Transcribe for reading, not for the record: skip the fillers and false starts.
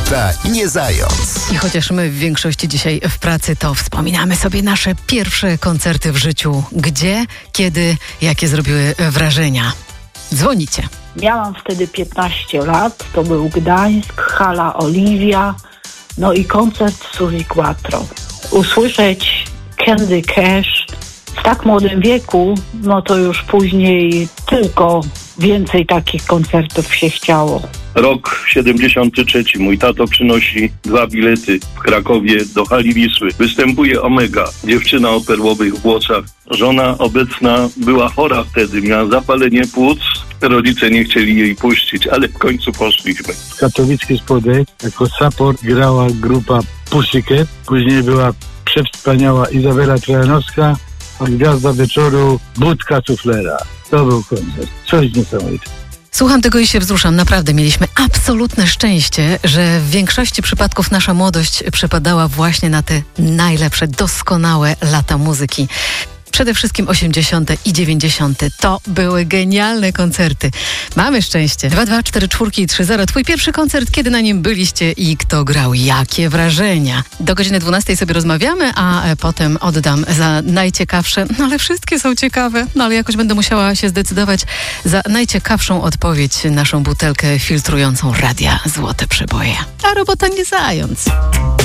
Ultra nie zając. I chociaż my w większości dzisiaj w pracy, to wspominamy sobie nasze pierwsze koncerty w życiu. Gdzie, kiedy, jakie zrobiły wrażenia. Dzwonicie. Miałam wtedy 15 lat, to był Gdańsk, hala Oliwia, no i koncert Suzi Quatro. Usłyszeć Candy Cash w tak młodym wieku, no to już później tylko więcej takich koncertów się chciało. Rok 73. Mój tato przynosi 2 bilety w Krakowie do hali Wisły. Występuje Omega, dziewczyna o perłowych włosach. Żona obecna była chora wtedy, miała zapalenie płuc. Rodzice nie chcieli jej puścić, ale w końcu poszliśmy. Katowicki Spodek, jako support grała grupa Pussycat. Później była przewspaniała Izabela Trojanowska, a gwiazda wieczoru Budka Suflera. To był koncert. Coś niesamowitego. Słucham tego i się wzruszam. Naprawdę mieliśmy absolutne szczęście, że w większości przypadków nasza młodość przypadała właśnie na te najlepsze, doskonałe lata muzyki. Przede wszystkim 80. i 90. To były genialne koncerty. Mamy szczęście. 22443. Twój pierwszy koncert, kiedy na nim byliście i kto grał? Jakie wrażenia? Do godziny 12 sobie rozmawiamy, a potem oddam za najciekawsze, no ale wszystkie są ciekawe, no ale jakoś będę musiała się zdecydować za najciekawszą odpowiedź, naszą butelkę filtrującą Radia Złote Przeboje. A robota nie zając.